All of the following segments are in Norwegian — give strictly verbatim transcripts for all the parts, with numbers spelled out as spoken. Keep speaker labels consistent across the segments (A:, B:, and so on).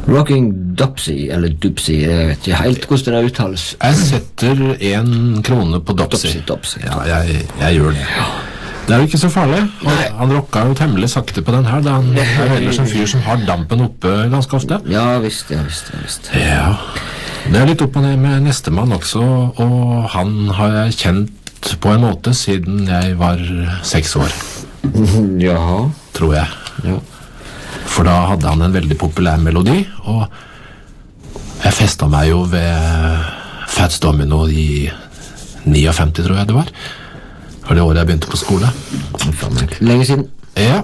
A: Rocking Dopsy, eller Dupsy, jeg vet ikke helt hvordan det uttales.
B: Jeg setter en krone på Dopsy.
A: Dopsy, Dopsy.
B: Ja, jeg, jeg gjør det. Det er jo ikke så farlig. Han, han rocka jo temmelig sakte på den her, da han er ellers en fyr som har dampen oppe ganske ofte.
A: Ja, visst, ja, visst, ja, visst.
B: Ja, det er litt opp og ned med nestemann også, og han har jeg kjent på en måte siden jeg var seks år.
A: Jaha.
B: Tror jeg.
A: Ja.
B: For da hadde han en veldig populær melodi, og jeg festet meg jo ved Fats Domino i femtini, tror jeg det var. Det var det året jeg begynte på skole.
A: Lenge siden.
B: Ja,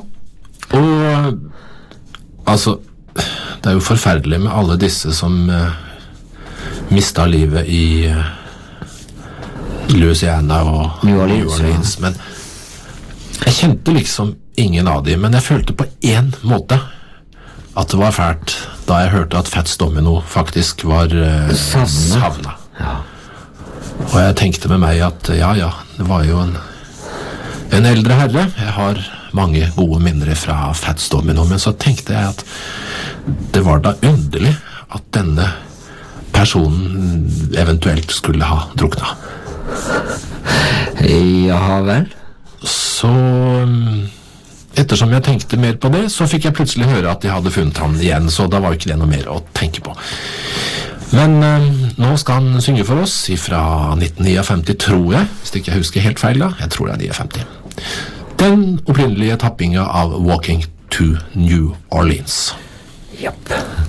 B: og altså, det er jo forferdelig med alle disse som uh, mistet livet i uh, Louisiana og
A: New Orleans,
B: New Orleans, men jeg kjente liksom ingen av dem, men jeg følte på en måte at det var fælt da jeg hørte at Fats Domino faktisk var uh, savnet.
A: Ja.
B: Og jeg tenkte med meg at ja, ja, det var jo en, en eldre herre. Jeg har mange gode minner fra Fats Domino, men så tenkte jeg at det var da underlig at denne personen eventuelt skulle ha druknet.
A: Ja vel.
B: Så ettersom jeg tenkte mer på det, så fikk jeg plutselig høre at de hadde funnet han igjen, så da var jo ikke det noe mer å tenke på. Men øh, nå skal han synge for oss fra nitten femtini, tror jeg, hvis ikke jeg husker helt feil da. Jeg tror det er femtini. Den opprinnelige tappingen av Walking to New Orleans.
A: Japp.